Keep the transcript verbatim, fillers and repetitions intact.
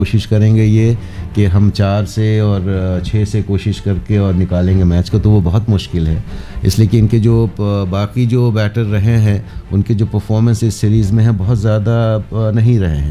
कोशिश करेंगे ये कि हम चार से और छः से कोशिश करके और निकालेंगे मैच को, तो वो बहुत मुश्किल है। इसलिए कि इनके जो बाकी जो बैटर रहे हैं उनके जो परफॉर्मेंस इस सीरीज़ में है बहुत ज़्यादा नहीं रहे हैं।